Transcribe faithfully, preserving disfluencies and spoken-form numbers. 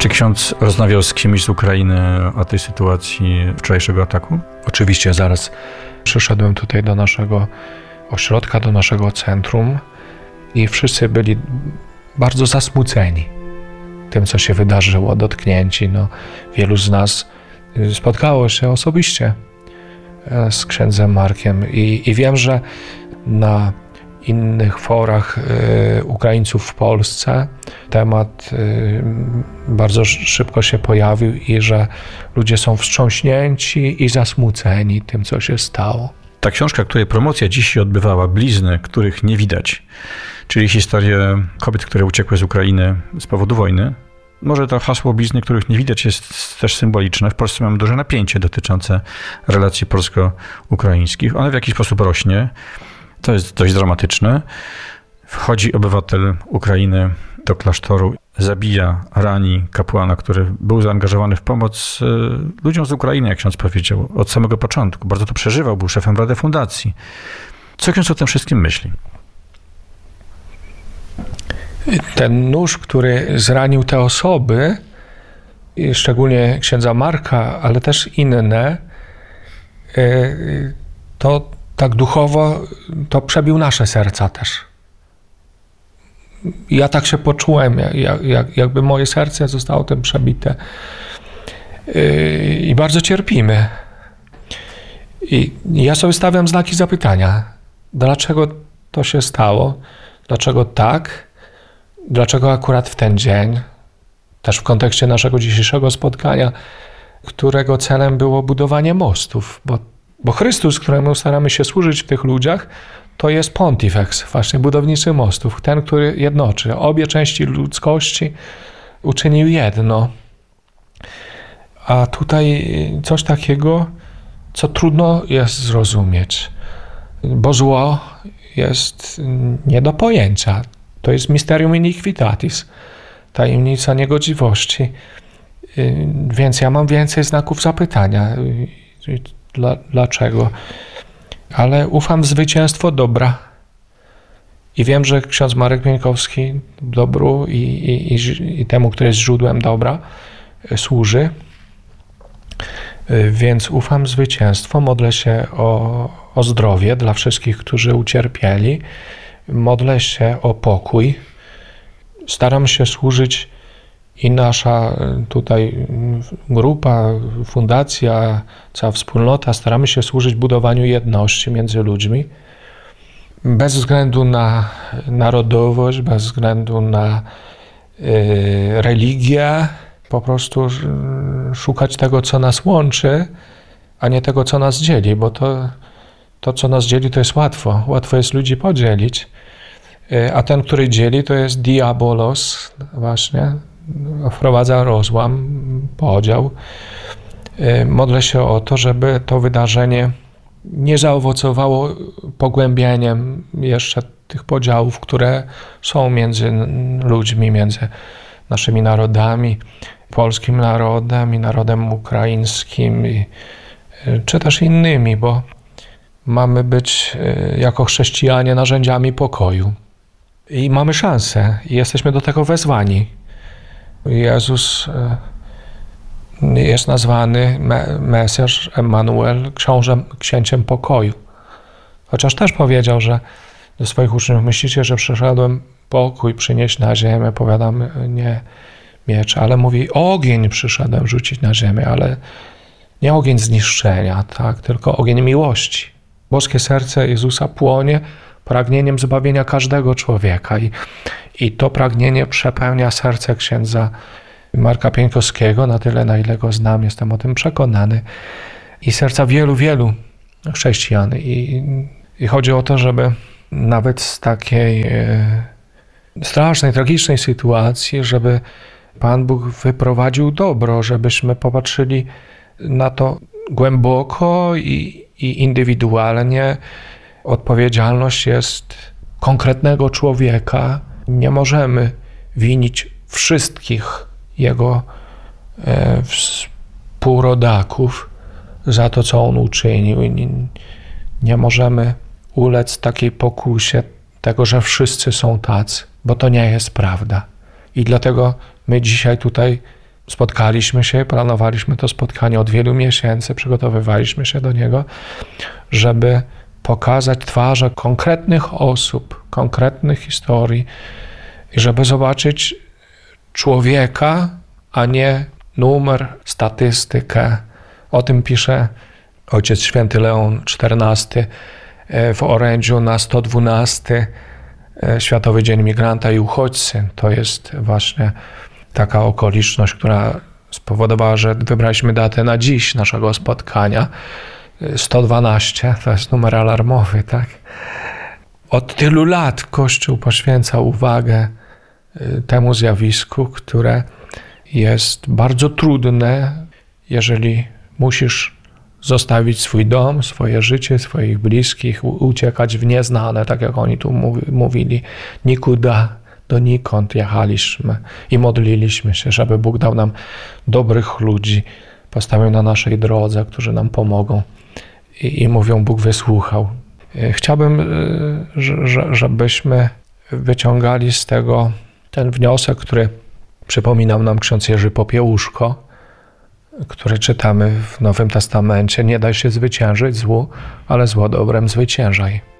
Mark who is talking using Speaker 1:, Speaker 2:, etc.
Speaker 1: Czy ksiądz rozmawiał z kimś z Ukrainy o tej sytuacji wczorajszego ataku?
Speaker 2: Oczywiście, zaraz przyszedłem tutaj do naszego ośrodka, do naszego centrum i wszyscy byli bardzo zasmuceni tym, co się wydarzyło, dotknięci. No, wielu z nas spotkało się osobiście z księdzem Markiem i, i wiem, że na innych forach y, Ukraińców w Polsce temat y, bardzo szybko się pojawił i że ludzie są wstrząśnięci i zasmuceni tym, co się stało.
Speaker 1: Ta książka, której promocja dziś się odbywała, Blizny, których nie widać, czyli historię kobiet, które uciekły z Ukrainy z powodu wojny. Może to hasło Blizny, których nie widać, jest też symboliczne. W Polsce mamy duże napięcie dotyczące relacji polsko-ukraińskich. One w jakiś sposób rośnie. To jest dość dramatyczne. Wchodzi obywatel Ukrainy do klasztoru, zabija, rani kapłana, który był zaangażowany w pomoc ludziom z Ukrainy, jak ksiądz powiedział, od samego początku. Bardzo to przeżywał, był szefem Rady Fundacji. Co ksiądz o tym wszystkim myśli?
Speaker 2: Ten nóż, który zranił te osoby, szczególnie księdza Marka, ale też inne, to tak duchowo to przebił nasze serca też. Ja tak się poczułem, jak, jak, jakby moje serce zostało tym przebite. I bardzo cierpimy. I ja sobie stawiam znaki zapytania. Dlaczego to się stało? Dlaczego tak? Dlaczego akurat w ten dzień? Też w kontekście naszego dzisiejszego spotkania, którego celem było budowanie mostów, bo Bo Chrystus, któremu staramy się służyć w tych ludziach, to jest Pontifex, właśnie budowniczy mostów, ten, który jednoczy. Obie części ludzkości uczynił jedno. A tutaj coś takiego, co trudno jest zrozumieć, bo zło jest nie do pojęcia. To jest mysterium iniquitatis, tajemnica niegodziwości. Więc ja mam więcej znaków zapytania. Dla, dlaczego? Ale ufam w zwycięstwo dobra. I wiem, że ksiądz Marek Pieńkowski dobru i, i, i, i temu, który jest źródłem dobra, służy. Więc ufam w zwycięstwo. Modlę się o, o zdrowie dla wszystkich, którzy ucierpieli. Modlę się o pokój. Staram się służyć i nasza tutaj grupa, fundacja, cała wspólnota, staramy się służyć budowaniu jedności między ludźmi. Bez względu na narodowość, bez względu na y, religię, po prostu szukać tego, co nas łączy, a nie tego, co nas dzieli, bo to, to co nas dzieli, to jest łatwo. Łatwo jest ludzi podzielić, y, a ten, który dzieli, to jest diabolos właśnie, wprowadza rozłam, podział. Modlę się o to, żeby to wydarzenie nie zaowocowało pogłębieniem jeszcze tych podziałów, które są między ludźmi, między naszymi narodami, polskim narodem i narodem ukraińskim, i, czy też innymi, bo mamy być jako chrześcijanie narzędziami pokoju. I mamy szansę, i jesteśmy do tego wezwani. Jezus jest nazwany Mesjasz, Emmanuel, książę, księciem pokoju. Chociaż też powiedział, że do swoich uczniów: myślicie, że przyszedłem pokój przynieść na ziemię? Powiadam, nie miecz, ale mówi: ogień przyszedłem rzucić na ziemię, ale nie ogień zniszczenia, tak, tylko ogień miłości. Boskie serce Jezusa płonie pragnieniem zbawienia każdego człowieka i, i to pragnienie przepełnia serce księdza Marka Pieńkowskiego, na tyle, na ile go znam, jestem o tym przekonany, i serca wielu, wielu chrześcijan. I, i chodzi o to, żeby nawet z takiej e, strasznej, tragicznej sytuacji, żeby Pan Bóg wyprowadził dobro, żebyśmy popatrzyli na to głęboko i, i indywidualnie. Odpowiedzialność jest konkretnego człowieka. Nie możemy winić wszystkich jego e, współrodaków za to, co on uczynił. Nie, nie możemy ulec takiej pokusie tego, że wszyscy są tacy, bo to nie jest prawda. I dlatego my dzisiaj tutaj spotkaliśmy się, planowaliśmy to spotkanie od wielu miesięcy, przygotowywaliśmy się do niego, żeby pokazać twarze konkretnych osób, konkretnych historii i żeby zobaczyć człowieka, a nie numer, statystykę. O tym pisze Ojciec Święty Leon czternasty w orędziu na sto dwunasty Światowy Dzień Migranta i Uchodźcy. To jest właśnie taka okoliczność, która spowodowała, że wybraliśmy datę na dziś naszego spotkania. sto dwanaście to jest numer alarmowy, tak? Od tylu lat Kościół poświęca uwagę temu zjawisku, które jest bardzo trudne, jeżeli musisz zostawić swój dom, swoje życie, swoich bliskich, uciekać w nieznane, tak jak oni tu mówili. Nikuda, donikąd jechaliśmy i modliliśmy się, żeby Bóg dał nam dobrych ludzi, postawił na naszej drodze, którzy nam pomogą i, i mówią, Bóg wysłuchał. Chciałbym, żebyśmy wyciągali z tego ten wniosek, który przypominał nam ksiądz Jerzy Popiełuszko, który czytamy w Nowym Testamencie. Nie daj się zwyciężyć złu, ale zło dobrem zwyciężaj.